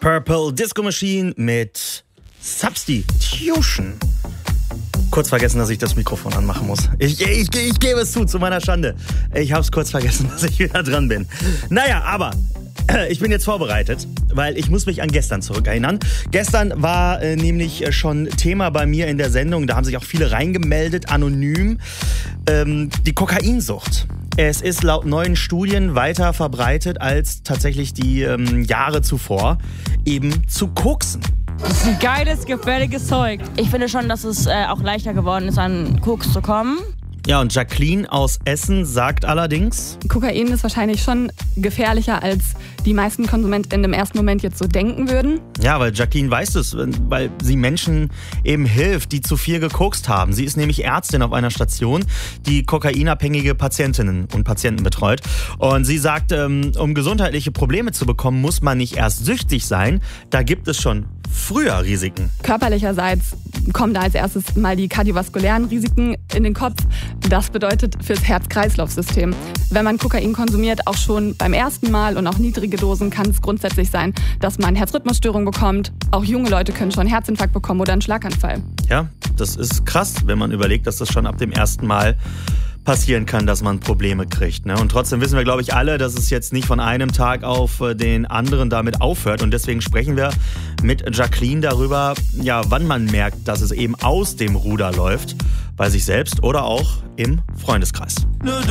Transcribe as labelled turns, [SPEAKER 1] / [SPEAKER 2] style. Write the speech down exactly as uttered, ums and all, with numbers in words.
[SPEAKER 1] Purple Disco Machine mit Substitution. Kurz vergessen, dass ich das Mikrofon anmachen muss. Ich, ich, ich gebe es zu, zu meiner Schande. Ich habe es kurz vergessen, dass ich wieder dran bin. Naja, aber ich bin jetzt vorbereitet, weil ich muss mich an gestern zurückerinnern. Gestern war äh, nämlich schon Thema bei mir in der Sendung, da haben sich auch viele reingemeldet, anonym, ähm, die Kokainsucht. Es ist laut neuen Studien weiter verbreitet als tatsächlich die ähm, Jahre zuvor, eben zu koksen.
[SPEAKER 2] Das ist ein geiles, gefährliches Zeug. Ich finde schon, dass es äh, auch leichter geworden ist, an Koks zu kommen.
[SPEAKER 1] Ja, und Jacqueline aus Essen sagt allerdings:
[SPEAKER 3] Kokain ist wahrscheinlich schon gefährlicher, als die meisten KonsumentInnen im ersten Moment jetzt so denken würden.
[SPEAKER 1] Ja, weil Jacqueline weiß es, weil sie Menschen eben hilft, die zu viel gekokst haben. Sie ist nämlich Ärztin auf einer Station, die kokainabhängige Patientinnen und Patienten betreut. Und sie sagt, um gesundheitliche Probleme zu bekommen, muss man nicht erst süchtig sein. Da gibt es schon früher Risiken.
[SPEAKER 3] Körperlicherseits kommen da als erstes mal die kardiovaskulären Risiken in den Kopf. Das bedeutet fürs Herz-Kreislauf-System. Wenn man Kokain konsumiert, auch schon beim ersten Mal und auch niedrige Dosen, kann es grundsätzlich sein, dass man Herzrhythmusstörungen bekommt. Auch junge Leute können schon einen Herzinfarkt bekommen oder einen Schlaganfall.
[SPEAKER 1] Ja, das ist krass, wenn man überlegt, dass das schon ab dem ersten Mal passieren kann, dass man Probleme kriegt. Ne? Und trotzdem wissen wir, glaube ich, alle, dass es jetzt nicht von einem Tag auf den anderen damit aufhört. Und deswegen sprechen wir mit Jacqueline darüber, ja, wann man merkt, dass es eben aus dem Ruder läuft, bei sich selbst oder auch im Freundeskreis.